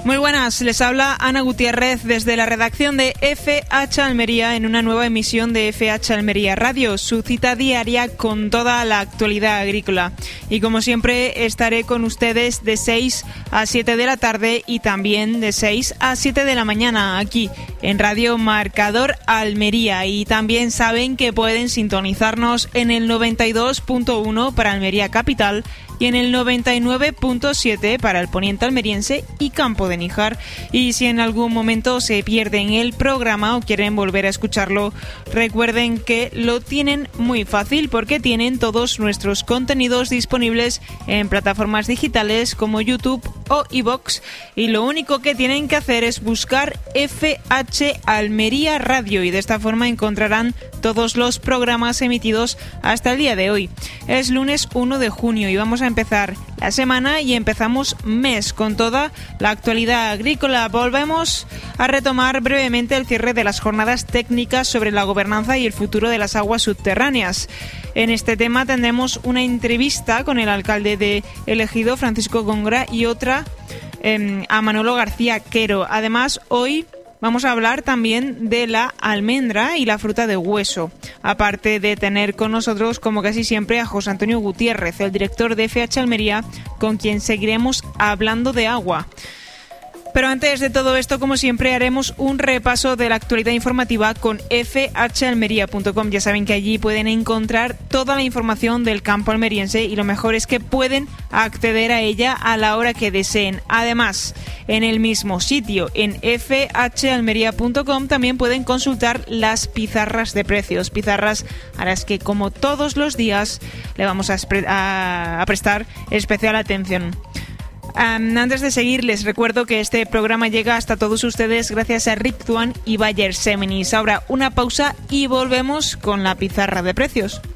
Muy buenas, les habla Ana Gutiérrez desde la redacción de FH Almería en una nueva emisión de FH Almería Radio, su cita diaria con toda la actualidad agrícola. Y como siempre estaré con ustedes de 6 a 7 de la tarde y también de 6 a 7 de la mañana aquí en Radio Marcador Almería. Y también saben que pueden sintonizarnos en el 92.1 para Almería Capital y en el 99.7 para el poniente almeriense y Campo de Níjar. Y si en algún momento se pierden el programa o quieren volver a escucharlo, recuerden que lo tienen muy fácil porque tienen todos nuestros contenidos disponibles en plataformas digitales como YouTube o iVoox, y lo único que tienen que hacer es buscar FH Almería Radio y de esta forma encontrarán todos los programas emitidos hasta el día de hoy. Es lunes 1 de junio y vamos a empezar la semana y empezamos mes con toda la actualidad agrícola. Volvemos a retomar brevemente el cierre de las jornadas técnicas sobre la gobernanza y el futuro de las aguas subterráneas. En este tema tendremos una entrevista con el alcalde de El Ejido, Francisco Góngora, y otra a Manolo García Quero. Además, hoy vamos a hablar también de la almendra y la fruta de hueso, aparte de tener con nosotros, como casi siempre, a José Antonio Gutiérrez, el director de FH Almería, con quien seguiremos hablando de agua. Pero antes de todo esto, como siempre, haremos un repaso de la actualidad informativa con fhalmería.com. Ya saben que allí pueden encontrar toda la información del campo almeriense y lo mejor es que pueden acceder a ella a la hora que deseen. Además, en el mismo sitio, en fhalmería.com, también pueden consultar las pizarras de precios. Pizarras a las que, como todos los días, le vamos a prestar especial atención. Antes de seguir, les recuerdo que este programa llega hasta todos ustedes gracias a Riptuan y Bayer Seminis. Ahora una pausa y volvemos con la pizarra de precios.